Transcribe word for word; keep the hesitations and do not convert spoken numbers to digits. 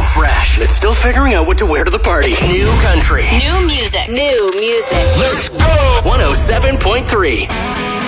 fresh, but still figuring out what to wear to the party. New country. New music. New music. Let's go! one oh seven point three.